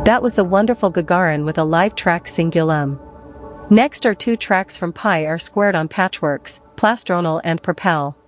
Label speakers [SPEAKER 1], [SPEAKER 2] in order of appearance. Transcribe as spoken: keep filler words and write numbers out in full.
[SPEAKER 1] That was the wonderful Gagarin with a live track Singulum. Next are two tracks from Pi R Squared on Patchworks, Plastronal and Propel.